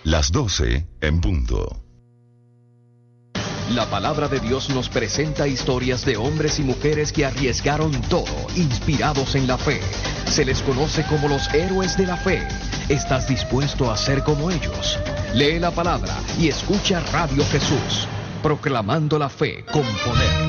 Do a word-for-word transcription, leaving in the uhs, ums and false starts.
Las doce en punto. La palabra de Dios nos presenta historias de hombres y mujeres que arriesgaron todo, inspirados en la fe. Se les conoce como los héroes de la fe. ¿Estás dispuesto a ser como ellos? Lee la palabra y escucha Radio Jesús, proclamando la fe con poder.